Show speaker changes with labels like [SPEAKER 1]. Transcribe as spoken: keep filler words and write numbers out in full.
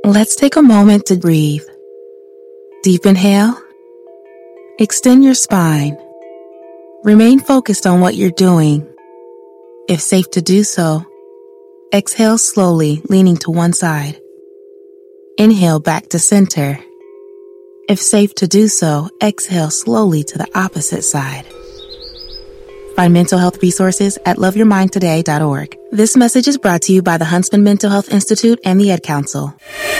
[SPEAKER 1] Let's take a moment to breathe. Deep inhale. Extend your spine. Remain focused on what you're doing. If safe to do so, exhale slowly, leaning to one side. Inhale back to center. If safe to do so, exhale slowly to the opposite side. Find mental health resources at love your mind today dot org. This message is brought to you by the Huntsman Mental Health Institute and the Ad Council.